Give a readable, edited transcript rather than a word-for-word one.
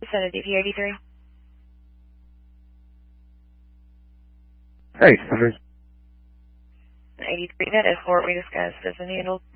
Set a DP83. Hey, Sanders. 83, that is Fort we discussed as an handled.